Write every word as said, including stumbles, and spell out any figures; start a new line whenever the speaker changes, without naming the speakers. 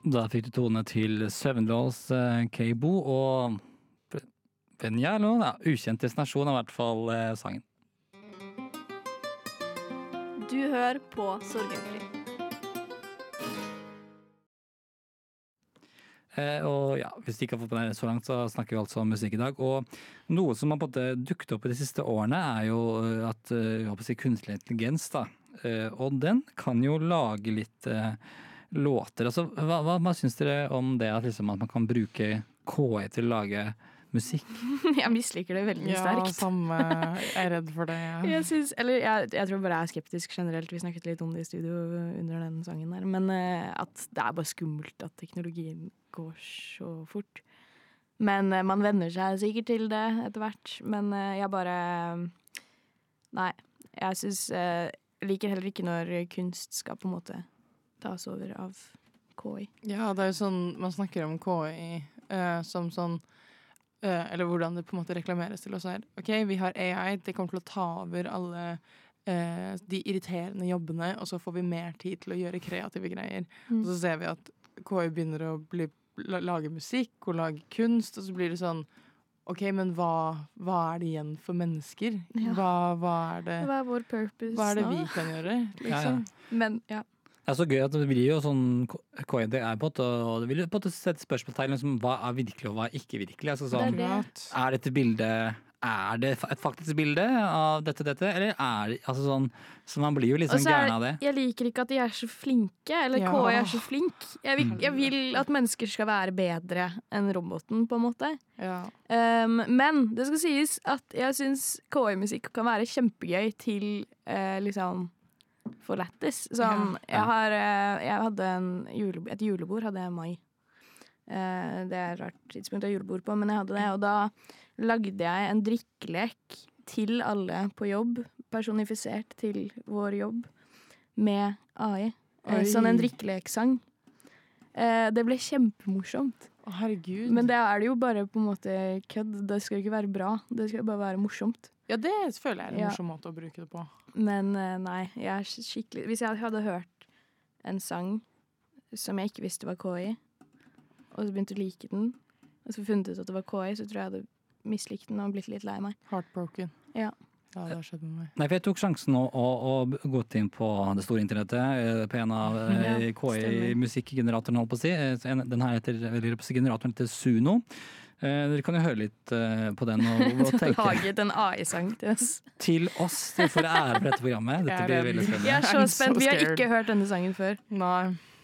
Da fikk du tone til Søvnlås, eh, Keibo og Venja, eller noe? Ja, ukjent destinasjon er i hvert fall eh, sangen.
Du hører på Sorgenfri.
Eh, og ja, hvis du ikke har fått på deg så langt, så snakker vi altså om musikk i dag. Og noe som har på en måte dukket opp i de siste årene, er jo at eh, jeg håper å si kunstig intelligens, da. Eh, og den kan jo lage litt eh, låter. Altså, hva, hva, hva syns dere om det at, liksom, at man kan bruke K I til å lage musikk?
Jeg misliker det veldig
Ja,
sterkt.
samme. Jeg er redd for det. Ja.
Jeg, synes, eller jeg, jeg tror bare jeg er skeptisk generelt. Vi snakket litt om det i studio under den sangen der. Men uh, at det er bare skummelt at teknologien går så fort. Men uh, man venner seg sikkert til det etter hvert. Men uh, jeg bare uh, Nei. Jeg synes uh, jeg liker heller ikke når kunst skal på en måte tas over av K I.
Ja, det er jo sånn man snakker om K I uh, som sånn Uh, eller hvordan det på en måte reklameres til oss her. Ok, vi har A I, det kommer til å ta over alle uh, de irriterende jobbene, og så får vi mer tid til å gjøre kreative greier.
Mm.
Og så ser vi at K I begynner å bli, la, lage musikk og lage kunst, og så blir det sånn, ok, men hva, hva er det igjen for mennesker?
Ja.
Hva, hva er det,
Hva er vår purpose
hva er det
nå?
vi kan gjøre? Liksom?
Ja, ja.
Men ja.
Det er så gøy at det blir jo sånn K I det er på en måte, og det vil jo på en måte sette spørsmålstegn liksom, hva er virkelig og hva er ikke virkelig. Altså, sånn,
Det er det.
er dette bildet Er det et faktisk bilde av dette, dette, eller er det altså sånn, så man blir jo litt
Og
sånn
så er-
gæren av det.
Jeg liker ikke at de er så flinke, eller
Ja.
K I er så flink. Jeg vil, jeg vil at mennesker skal være bedre enn roboten, på en måte.
Ja.
Um, men det skal sies at jeg syns K I-musikk kan være kjempegøy til eh, liksom for lættis. Sånn,
Ja.
jeg, har, eh, jeg hadde en jule, et julebord, hadde jeg i mai. Eh, det er et rart tidspunkt å ha julebord på, men jeg hadde det. Og da lagde jeg en drikkelek til alle på jobb, personifisert til vår jobb, med A I. Eh,
Oi.
sånn en drikkeleksang. Eh, det ble kjempemorsomt.
Å, herregud.
Men det er det jo bare på en måte kødd. Det skal jo ikke være bra. Det skal bare være morsomt.
ja, det føler jeg er en
Ja.
morsom måte å bruke det på.
Men eh, nei, jeg er skikkelig Hvis jeg hadde hørt en sang som jeg ikke visste var K I, og så begynte å like den, og så funnet ut at det var K I, så tror jeg jeg hadde mislikt den og blitt litt lei meg.
Heartbroken.
Ja.
Ja, det har skjedd med meg.
Nei, for jeg tok sjansen å, å, å gå inn på det store internettet, eh, på en av eh,
Ja,
K I-musikkgeneratoren, holdt på å si. Eh, en- Den her heter, eller på å si, generatoren heter Suno. Eh, dere kan jo høre litt eh, på den og, og tenke
Laget en A I-sang til oss.
til oss. Dere får ære for dette programmet. Dette
Jeg er
blir
redd.
veldig spennende.
Jeg er så
I'm so
spent. Vi har
scared.
ikke hørt denne sangen før.
Nei.